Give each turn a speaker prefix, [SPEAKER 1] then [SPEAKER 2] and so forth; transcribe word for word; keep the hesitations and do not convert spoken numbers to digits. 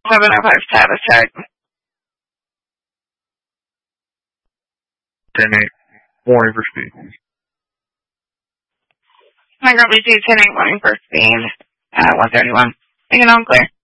[SPEAKER 1] seven oh five status check.
[SPEAKER 2] ten eight. Warning for speed.
[SPEAKER 1] My girl B G ten eight warning for speed. Uh, one thirty-one. Taking on clear.